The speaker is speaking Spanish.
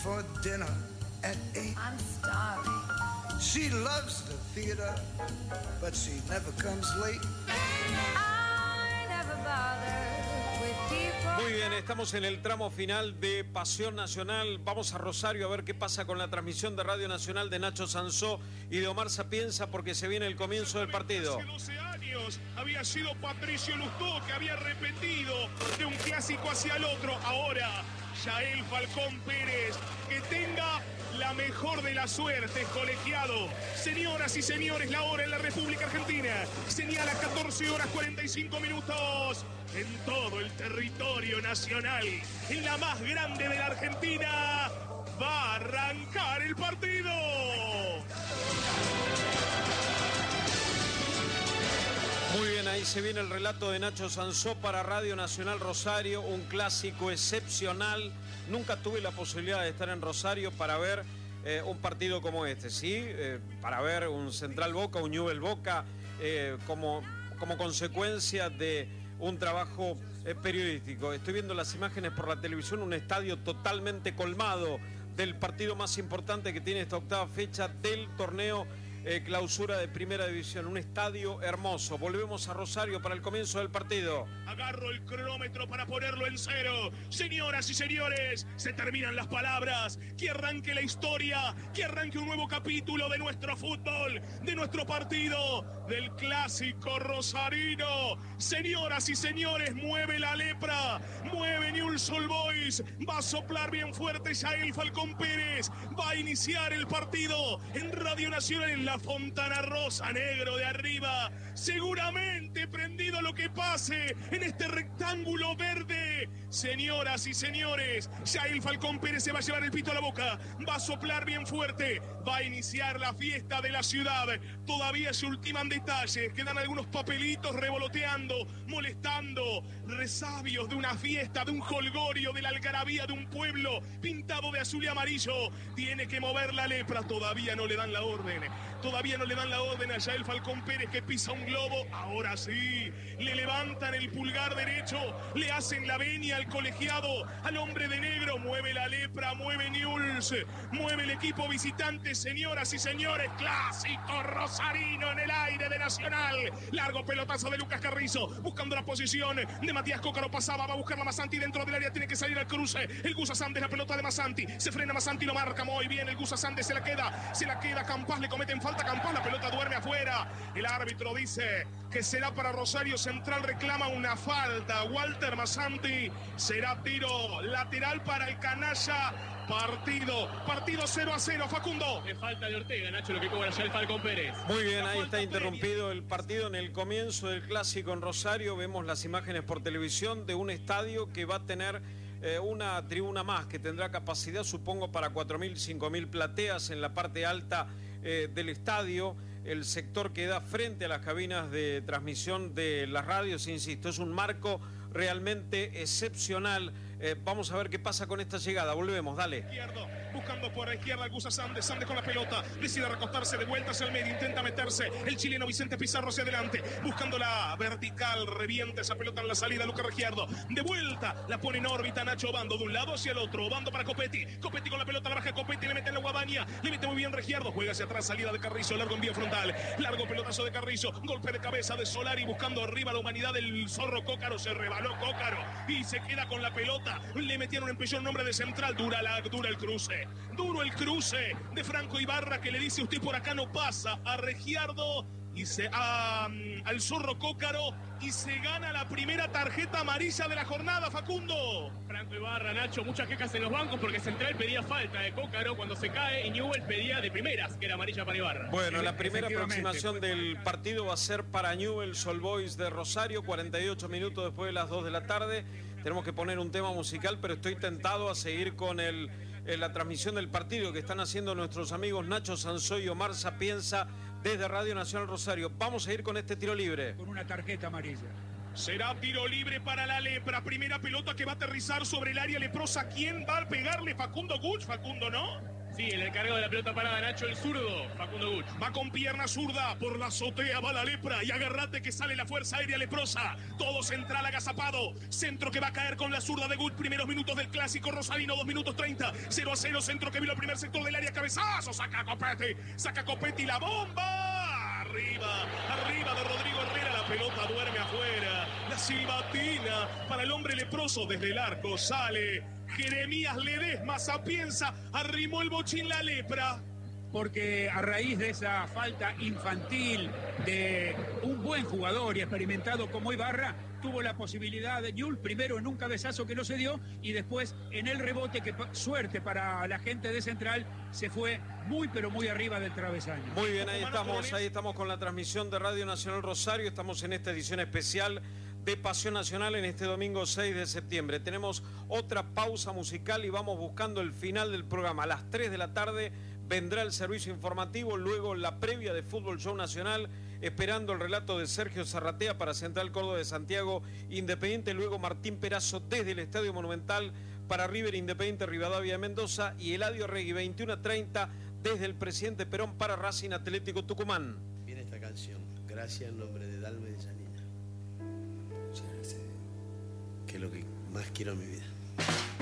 for dinner at 8. I'm starving. She loves the theater, but she never comes late. I never bother with people. Muy bien, estamos en el tramo final de Pasión Nacional. Vamos a Rosario a ver qué pasa con la transmisión de Radio Nacional de Nacho Sansó y de Omar Sapienza, porque se viene el comienzo del partido. Hace 12 años había sido Patricio Lustó que había repetido de un clásico hacia el otro. Ahora, Yael Falcón Pérez, que tenga la mejor de las suertes, colegiado. Señoras y señores, la hora en la República Argentina señala 14 horas 45 minutos. En todo el territorio nacional, en la más grande de la Argentina, va a arrancar el partido. Muy bien, ahí se viene el relato de Nacho Sansó para Radio Nacional Rosario, un clásico excepcional. Nunca tuve la posibilidad de estar en Rosario para ver un partido como este, ¿sí? Para ver un Central Boca, un Newell's Boca, como consecuencia de un trabajo periodístico. Estoy viendo las imágenes por la televisión, un estadio totalmente colmado del partido más importante que tiene esta octava fecha del torneo clausura de Primera División. Un estadio hermoso. Volvemos a Rosario para el comienzo del partido. Agarro el cronómetro para ponerlo en cero. Señoras y señores, se terminan las palabras. Que arranque la historia, que arranque un nuevo capítulo de nuestro fútbol, de nuestro partido, del clásico rosarino. Señoras y señores, mueve la lepra, mueve Newell's Old Boys. Va a soplar bien fuerte Yael Falcón Pérez. Va a iniciar el partido en Radio Nacional en la Fontana Rosa, negro de arriba. Seguramente prendido lo que pase en este rectángulo verde. Señoras y señores, Yael Falcón Pérez se va a llevar el pito a la boca. Va a soplar bien fuerte. Va a iniciar la fiesta de la ciudad. Todavía se ultiman detalles. Quedan algunos papelitos revoloteando, molestando. Resabios de una fiesta, de un jolgorio, de la algarabía de un pueblo pintado de azul y amarillo. Tiene que mover la lepra. Todavía no le dan la orden. Todavía no le dan la orden a Yael Falcón Pérez, que pisa un globo. Ahora sí, le levantan el pulgar derecho, le hacen la venia al colegiado, al hombre de negro. Mueve la lepra, mueve Newell's, mueve el equipo visitante. Señoras y señores, clásico rosarino en el aire de Nacional. Largo pelotazo de Lucas Carrizo, buscando la posición de Matías Cócaro. Pasaba, va a buscar la Masanti dentro del área, tiene que salir al cruce. El Gusa Sandes, la pelota de Masanti, se frena Masanti, lo marca muy bien. El Gusa Sandes se la queda Campas, le cometen falta Campas, la pelota duerme afuera. El árbitro dice que será para Rosario Central, reclama una falta. Walter Masanti, será tiro lateral para el canalla. Partido 0-0, Facundo. Le falta de Ortega, Nacho, lo que cobra Yael Falcón Pérez. Muy bien, ahí está interrumpido el partido en el comienzo del clásico en Rosario. Vemos las imágenes por televisión de un estadio que va a tener una tribuna más, que tendrá capacidad, supongo, para 4.000, 5.000 plateas en la parte alta del estadio. El sector que da frente a las cabinas de transmisión de las radios, insisto, es un marco realmente excepcional. Vamos a ver qué pasa con esta llegada. Volvemos, dale. Izquierdo, buscando por la izquierda al Gusa Sandes. Sandes con la pelota, decide recostarse de vuelta hacia el medio, intenta meterse el chileno Vicente Pizarro hacia adelante, buscando la vertical, revienta esa pelota en la salida. Lucas Regiardo, de vuelta, la pone en órbita Nacho Bando, de un lado hacia el otro. Bando para Copetti, Copetti con la pelota, la baja Copetti, le mete en la guadaña, le mete muy bien Regiardo, juega hacia atrás, salida de Carrizo, largo envío frontal, largo pelotazo de Carrizo, golpe de cabeza de Solari, buscando arriba la humanidad del zorro Cócaro. Se rebaló Cócaro y se queda con la pelota. Le metieron en empellón nombre de Central. Duro el cruce de Franco Ibarra, que le dice: usted por acá no pasa, a Regiardo y al zorro Cócaro, y se gana la primera tarjeta amarilla de la jornada, Facundo. Franco Ibarra, Nacho, muchas quejas en los bancos porque Central pedía falta de Cócaro cuando se cae y Newell's pedía de primeras, que era amarilla para Ibarra. Bueno, la primera aproximación del partido va a ser para Newell's Old Boys de Rosario, 48 minutos después de las 2 de la tarde. Tenemos que poner un tema musical, pero estoy tentado a seguir con la transmisión del partido que están haciendo nuestros amigos Nacho Sansó y Omar Sapienza desde Radio Nacional Rosario. Vamos a ir con este tiro libre. Con una tarjeta amarilla. Será tiro libre para la lepra. Primera pelota que va a aterrizar sobre el área leprosa. ¿Quién va a pegarle? Facundo Guch. Facundo, ¿no? Sí, el encargado de la pelota parada, Nacho, el zurdo, Facundo Guch. Va con pierna zurda, por la azotea va la lepra y agarrate que sale la fuerza aérea leprosa. Todo central agazapado. Centro que va a caer con la zurda de Guch. Primeros minutos del clásico rosarino, 2 minutos 30. 0-0, centro que vino el primer sector del área, cabezazo. Saca Copetti la bomba. Arriba de Rodrigo Herrera, la pelota duerme afuera. La silbatina para el hombre leproso desde el arco sale. Jeremías Ledesma Sapienza arrimó el bochín la lepra. Porque a raíz de esa falta infantil de un buen jugador y experimentado como Ibarra, tuvo la posibilidad de Newell's, primero en un cabezazo que no se dio y después en el rebote que, suerte para la gente de Central, se fue muy pero muy arriba del travesaño. Muy bien, ahí estamos con la transmisión de Radio Nacional Rosario. Estamos en esta edición especial de Pasión Nacional en este domingo 6 de septiembre. Tenemos otra pausa musical y vamos buscando el final del programa. A las 3 de la tarde vendrá el servicio informativo, luego la previa de Fútbol Show Nacional, esperando el relato de Sergio Zarratea para Central Córdoba de Santiago Independiente, luego Martín Perazo desde el Estadio Monumental para River Independiente Rivadavia de Mendoza y Eladio Regui 21:30 desde el Presidente Perón para Racing Atlético Tucumán. Viene esta canción, gracias en nombre de Dalme de Sanina, que es lo que más quiero en mi vida.